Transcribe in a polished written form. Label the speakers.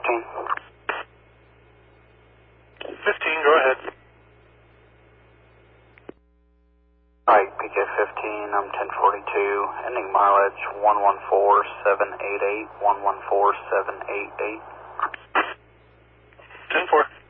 Speaker 1: 15, go ahead.
Speaker 2: Alright, PJ 15, I'm 1042, ending mileage 114788, 114788.
Speaker 1: 10-4.